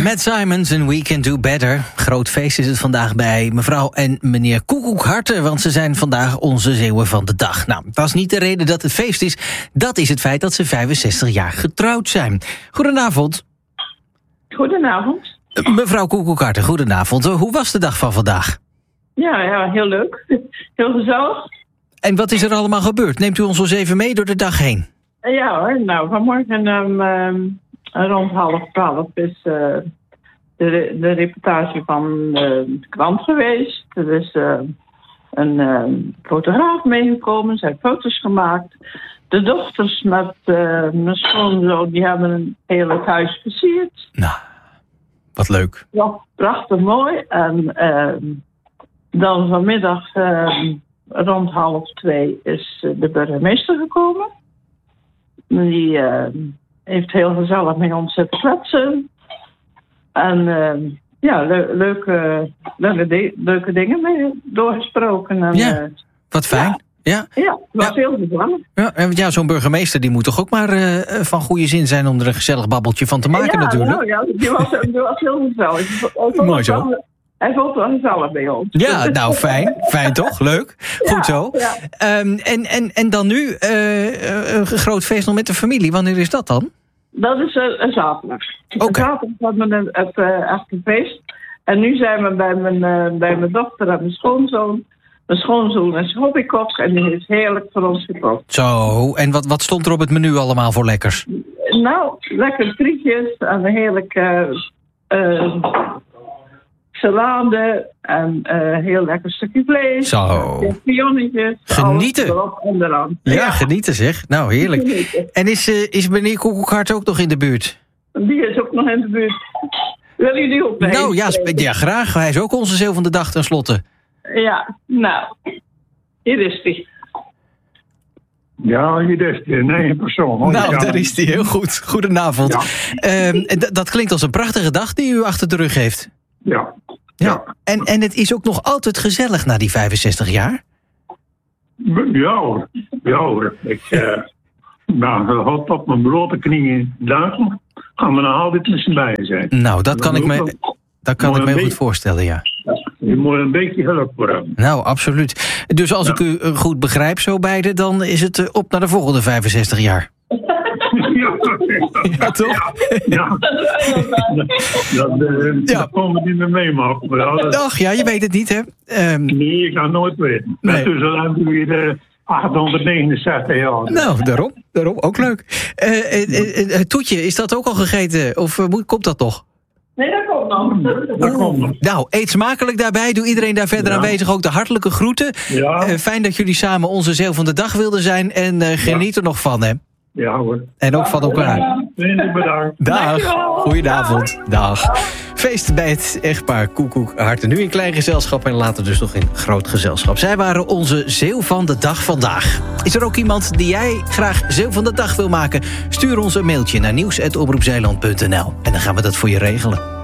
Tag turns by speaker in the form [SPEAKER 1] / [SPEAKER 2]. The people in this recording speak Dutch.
[SPEAKER 1] Matt Simons en We Can Do Better. Groot feest is het vandaag bij mevrouw en meneer Koekoekharte, want ze zijn vandaag onze Zeeuwen van de dag. Nou, dat is niet de reden dat het feest is. Dat is het feit dat ze 65 jaar getrouwd zijn. Goedenavond.
[SPEAKER 2] Goedenavond.
[SPEAKER 1] Mevrouw Koekoekharte, goedenavond. Hoe was de dag van vandaag?
[SPEAKER 2] Ja, heel leuk. Heel gezellig.
[SPEAKER 1] En wat is er allemaal gebeurd? Neemt u ons eens even mee door de dag heen?
[SPEAKER 2] Ja hoor, nou vanmorgen rond 11:30 is de reportage van de krant geweest. Er is een fotograaf meegekomen, ze heeft foto's gemaakt. De dochters met mijn schoonzoon, die hebben een heel het huis versierd.
[SPEAKER 1] Nou, wat leuk.
[SPEAKER 2] Ja, prachtig mooi. En dan vanmiddag rond 1:30 is de burgemeester gekomen. Die heeft heel gezellig met ons zitten kletsen. En leuke dingen mee doorgesproken. En,
[SPEAKER 1] ja, wat fijn. Ja,
[SPEAKER 2] het was heel gezellig.
[SPEAKER 1] Ja, zo'n burgemeester die moet toch ook maar van goede zin zijn om er een gezellig babbeltje van te maken natuurlijk.
[SPEAKER 2] Nou, ja, die was heel gezellig.
[SPEAKER 1] Mooi zo.
[SPEAKER 2] Hij vond het wel gezellig bij ons.
[SPEAKER 1] Ja, nou fijn. Fijn toch? Leuk. Goed zo.
[SPEAKER 2] Ja.
[SPEAKER 1] En dan nu een groot feest nog met de familie. Wanneer is dat dan?
[SPEAKER 2] Dat is een zaterdag.
[SPEAKER 1] Okay.
[SPEAKER 2] Zaterdag hadden we het echte feest. En nu zijn we bij mijn dochter en mijn schoonzoon. Mijn schoonzoon is hobbykok en die is heerlijk voor ons gekookt.
[SPEAKER 1] Zo, en wat stond er op het menu allemaal voor lekkers?
[SPEAKER 2] Nou, lekker frietjes en een heerlijke salade en heel lekker stukje vlees.
[SPEAKER 1] Zo.
[SPEAKER 2] Pionnetjes.
[SPEAKER 1] Genieten.
[SPEAKER 2] Erop en eraan.
[SPEAKER 1] Ja, genieten zeg. Nou, heerlijk.
[SPEAKER 2] Genieten.
[SPEAKER 1] En is meneer Koekoekharte ook nog in de buurt?
[SPEAKER 2] Die is ook nog in de buurt. Willen jullie ook mee?
[SPEAKER 1] Nou ja, graag. Hij is ook onze Zeeuw van de dag tenslotte.
[SPEAKER 2] Ja, nou. Hier is hij.
[SPEAKER 3] Ja, hier is hij. Nee, persoon.
[SPEAKER 1] Nou, daar is hij. Heel goed. Goedenavond.
[SPEAKER 3] Ja.
[SPEAKER 1] Dat klinkt als een prachtige dag die u achter de rug heeft.
[SPEAKER 3] Ja.
[SPEAKER 1] En het is ook nog altijd gezellig na die 65 jaar?
[SPEAKER 3] Ja hoor. Ik had op mijn blote knieën duiken. Gaan we nou altijd met z'n bijen zijn.
[SPEAKER 1] Nou, dat kan ik me heel goed voorstellen, ja.
[SPEAKER 3] Je moet een beetje hulp voor hebben.
[SPEAKER 1] Nou, absoluut. Dus als ik u goed begrijp zo beide, dan is het op naar de volgende 65 jaar. Ja, toch?
[SPEAKER 3] Ja. Dat kon we niet meer meemaken.
[SPEAKER 1] Ach ja, je weet het niet, hè?
[SPEAKER 3] Nee, ik ga nooit weten.
[SPEAKER 1] Nee.
[SPEAKER 3] Dus al hebben we weer 869 jaar.
[SPEAKER 1] Nou, daarom. Ook leuk. Toetje, is dat ook al gegeten? Of komt dat nog?
[SPEAKER 2] Nee, dat komt nog.
[SPEAKER 1] Nou, eet smakelijk daarbij. Doe iedereen daar verder aanwezig ook de hartelijke groeten. Ja. Fijn dat jullie samen onze Zeeuw van de dag wilden zijn. En geniet er nog van, hè?
[SPEAKER 3] Ja hoor.
[SPEAKER 1] En ook van elkaar.
[SPEAKER 3] Bedankt.
[SPEAKER 1] Dag. Goedenavond. Dag. Feest bij het echtpaar Koekoekharte. Nu in klein gezelschap en later dus nog in groot gezelschap. Zij waren onze Zeeuw van de dag vandaag. Is er ook iemand die jij graag Zeeuw van de dag wil maken? Stuur ons een mailtje naar nieuws@omroepzeeland.nl en dan gaan we dat voor je regelen.